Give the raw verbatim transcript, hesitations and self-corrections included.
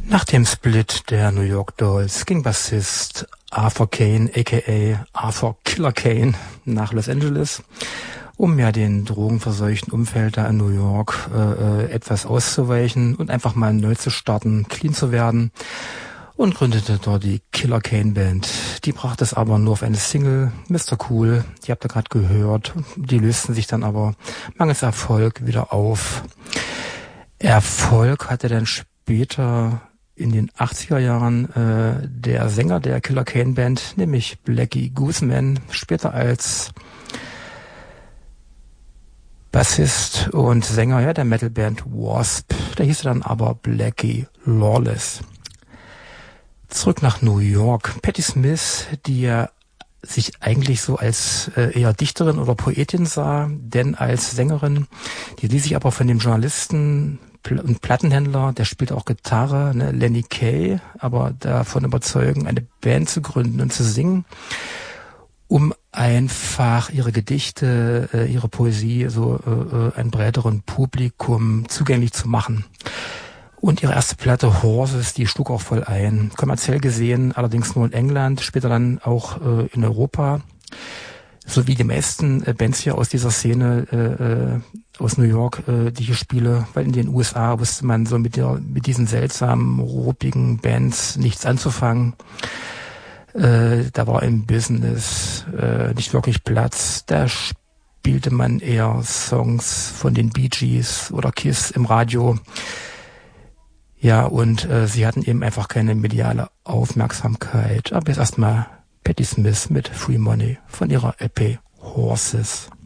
Nach dem Split der New York Dolls ging Bassist Arthur Kane, aka Arthur Killer Kane, nach Los Angeles, um ja den drogenverseuchten Umfeld da in New York äh, etwas auszuweichen und einfach mal neu zu starten, clean zu werden, und gründete dort die Killer Kane Band. Die brachte es aber nur auf eine Single, Mister Cool, die habt ihr gerade gehört. Die lösten sich dann aber mangels Erfolg wieder auf. Erfolg hatte dann später in den achtziger Jahren äh, der Sänger der Killer Kane Band, nämlich Blackie Gooseman, später als Bassist und Sänger ja, der Metalband Wasp. Da hieß er dann aber Blackie Lawless. Zurück nach New York. Patti Smith, die ja sich eigentlich so als äh, eher Dichterin oder Poetin sah, denn als Sängerin, die ließ sich aber von dem Journalisten und Plattenhändler, der spielt auch Gitarre, ne, Lenny Kaye, aber davon überzeugen, eine Band zu gründen und zu singen, um einfach ihre Gedichte, äh, ihre Poesie so äh, einem breiteren Publikum zugänglich zu machen. Und ihre erste Platte Horses, die schlug auch voll ein. Kommerziell gesehen, allerdings nur in England, später dann auch äh, in Europa. So wie die meisten äh, Bands hier aus dieser Szene äh, aus New York, äh, die hier spiele, weil in den U S A wusste man so mit, der, mit diesen seltsamen, ruppigen Bands nichts anzufangen. Äh, da war im Business äh, nicht wirklich Platz. Da spielte man eher Songs von den Bee Gees oder Kiss im Radio. Ja, und äh, sie hatten eben einfach keine mediale Aufmerksamkeit. Aber jetzt erstmal Patti Smith mit Free Money von ihrer L P Horses.